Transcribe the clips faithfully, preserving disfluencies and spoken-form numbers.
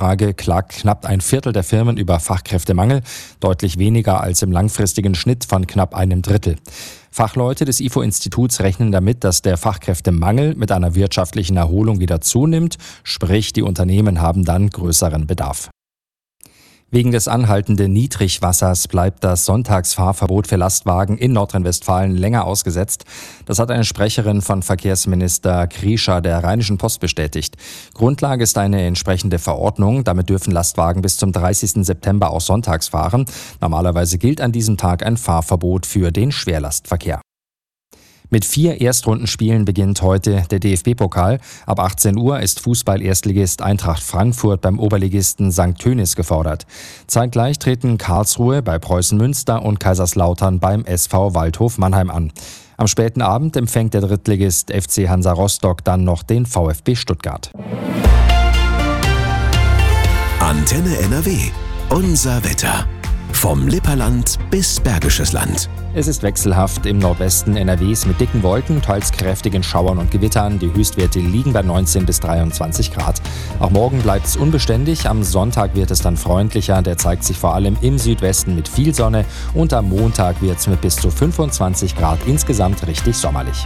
Umfrage klagt knapp ein Viertel der Firmen über Fachkräftemangel, deutlich weniger als im langfristigen Schnitt von knapp einem Drittel. Fachleute des I F O-Instituts rechnen damit, dass der Fachkräftemangel mit einer wirtschaftlichen Erholung wieder zunimmt, sprich die Unternehmen haben dann größeren Bedarf. Wegen des anhaltenden Niedrigwassers bleibt das Sonntagsfahrverbot für Lastwagen in Nordrhein-Westfalen länger ausgesetzt. Das hat eine Sprecherin von Verkehrsminister Kriescher der Rheinischen Post bestätigt. Grundlage ist eine entsprechende Verordnung. Damit dürfen Lastwagen bis zum dreißigsten September auch sonntags fahren. Normalerweise gilt an diesem Tag ein Fahrverbot für den Schwerlastverkehr. Mit vier Erstrundenspielen beginnt heute der D F B-Pokal. Ab achtzehn Uhr ist Fußball-Erstligist Eintracht Frankfurt beim Oberligisten Sankt Tönis gefordert. Zeitgleich treten Karlsruhe bei Preußen Münster und Kaiserslautern beim S V Waldhof Mannheim an. Am späten Abend empfängt der Drittligist F C Hansa Rostock dann noch den VfB Stuttgart. Antenne N R W. Unser Wetter. Vom Lipperland bis Bergisches Land. Es ist wechselhaft im Nordwesten N R Ws mit dicken Wolken, teils kräftigen Schauern und Gewittern. Die Höchstwerte liegen bei neunzehn bis dreiundzwanzig Grad. Auch morgen bleibt es unbeständig. Am Sonntag wird es dann freundlicher. Der zeigt sich vor allem im Südwesten mit viel Sonne. Und am Montag wird es mit bis zu fünfundzwanzig Grad insgesamt richtig sommerlich.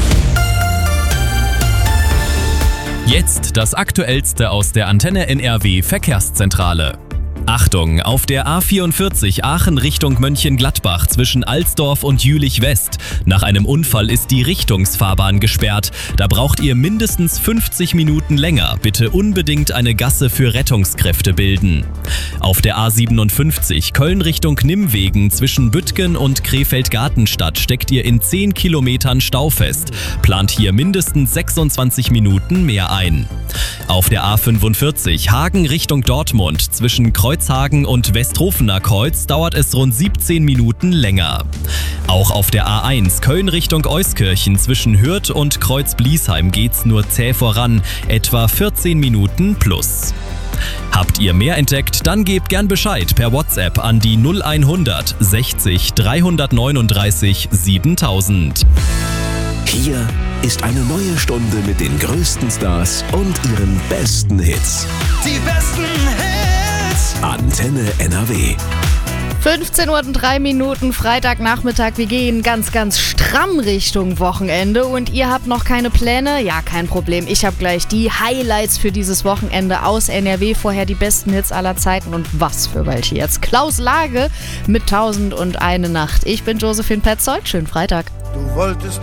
Jetzt das Aktuellste aus der Antenne N R W Verkehrszentrale. Achtung, auf der A vierundvierzig Aachen Richtung Mönchengladbach zwischen Alsdorf und Jülich West. Nach einem Unfall ist die Richtungsfahrbahn gesperrt. Da braucht ihr mindestens fünfzig Minuten länger. Bitte unbedingt eine Gasse für Rettungskräfte bilden. Auf der A siebenundfünfzig Köln Richtung Nimwegen zwischen Büttgen und Krefeld-Gartenstadt steckt ihr in zehn Kilometern Stau fest. Plant hier mindestens sechsundzwanzig Minuten mehr ein. Auf der A fünfundvierzig Hagen Richtung Dortmund zwischen Kreuzhagen und Westhofener Kreuz dauert es rund siebzehn Minuten länger. Auch auf der A eins Köln Richtung Euskirchen zwischen Hürth und Kreuz-Bliesheim geht's nur zäh voran, etwa vierzehn Minuten plus. Habt ihr mehr entdeckt, dann gebt gern Bescheid per WhatsApp an die null hundert sechzig dreihundertneununddreißig siebentausend. Hier ist eine neue Stunde mit den größten Stars und ihren besten Hits. Die besten Hits! Antenne N R W. fünfzehn Uhr und drei Minuten, Freitagnachmittag. Wir gehen ganz, ganz stramm Richtung Wochenende und ihr habt noch keine Pläne? Ja, kein Problem. Ich habe gleich die Highlights für dieses Wochenende aus N R W. Vorher die besten Hits aller Zeiten und was für welche jetzt. Klaus Lage mit tausend und eine Nacht. Ich bin Josephine Petzold. Schönen Freitag. Du wolltest